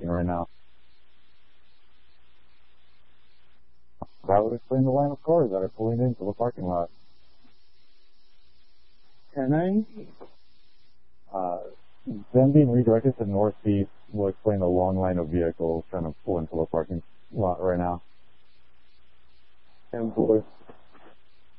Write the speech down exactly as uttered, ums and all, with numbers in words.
parking right now. That would explain the line of cars that are pulling into the parking lot. Can I? Uh, them being redirected to northeast will explain the long line of vehicles trying to pull into the parking lot right now. ten four.